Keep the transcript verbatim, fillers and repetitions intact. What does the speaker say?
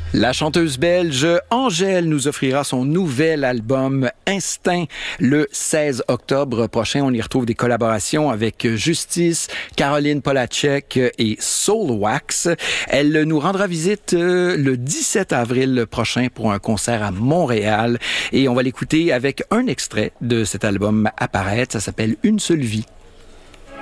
La chanteuse belge Angèle nous offrira son nouvel album Instinct le seize octobre prochain. On y retrouve des collaborations avec Justice, Caroline Polachek et Soulwax. Elle nous rendra visite le dix-sept avril prochain pour un concert à Montréal et on va l'écouter avec un extrait de cet album à paraître. Ça s'appelle Une seule vie.